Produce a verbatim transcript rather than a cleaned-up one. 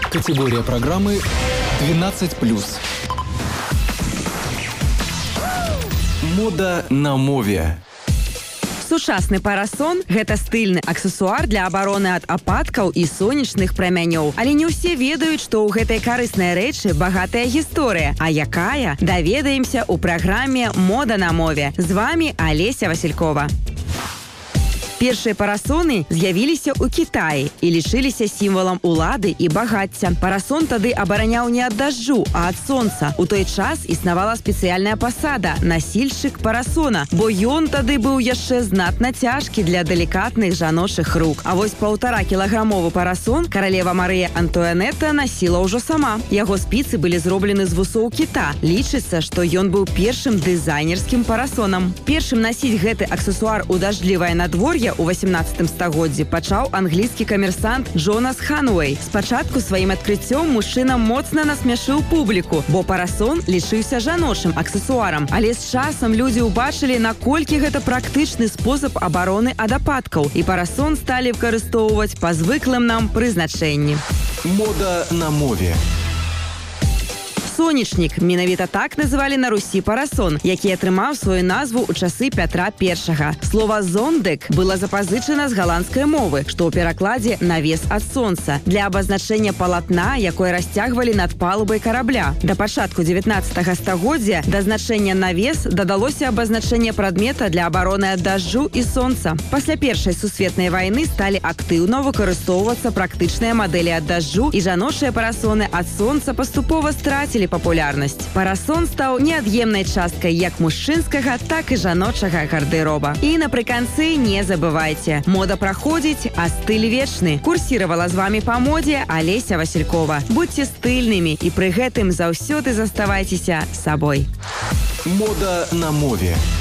Категория программы двенадцать плюс. Мода на мове. Сучасны парасон – гэта стыльны аксесуар для абароны ад ападкаў і сонечных прамянёў. Але не ўсе ведаюць, што ў гэтай карыснай рэчы багатая гісторыя. А якая? Даведаемся ў праграме «Мода на мове». З вамі Алеся Василькова. Першыя парасоны з'явіліся ў Кітаі і лічыліся сімвалам улады і багацця. Парасон тады абараняў не ад дажджу, а ад сонца. У той час існавала спецыяльная пасада – насільшчык парасона, бо ён тады быў яшчэ знатна цяжкі для далікатных жаночых рук. А вось паўтаракілаграмовы парасон каралева Марыя Антуанета насіла ўжо сама. Яго спіцы былі зроблены з вусоў кіта. Лічыцца, што ён быў першым дызайнерскім парасонам. Першым насіць гэты аксесуар у дажджлівае надвор'е у васемнаццатым стагоддзі пачаў англійскі камерсант Джонас Хануэй. Спачатку сваім адкрыццём мужчына моцна насмяшыў публіку, бо парасон лічыўся жаночым аксесуарам. Але з часам людзі ўбачылі, наколькі гэта практычны спосаб абароны ад ападкаў, і парасон сталі выкарыстоўваць па звыклым нам прызначэнні. Мода на мове. Сонечнік – менавіта так называлі на Русі парасон, які атрымаў сваю назву ў часы Пятра Першага. Слова «зондек» было запазычана з галандскай мовы, што ў перакладзе «навес ад сонца», для абазначэння палатна, якое расцягвалі над палубай карабля. Да пачатку дзевятнаццатага стагоддзя да значэння «навес» дадалося абазначэнне прадмета для абароны ад дажджу і сонца. Пасля Першай сусветнай вайны сталі актыўна выкарыстоўвацца практычныя мадэлі ад дажджу, і жаночыя парасоны ад сонца паступова страцілі папулярнасць. Парасон стаў неад'емнай часткай як мужчынскага, так і жаночага гардыроба. І напрыканцы не забывайце, мода праходзіць, а стыль вечны. Курсіравала з вамі па модзе Алеся Василькова. Будьце стыльнымі і пры гэтым заўсёды заставайцеся сабой. Мода на мове.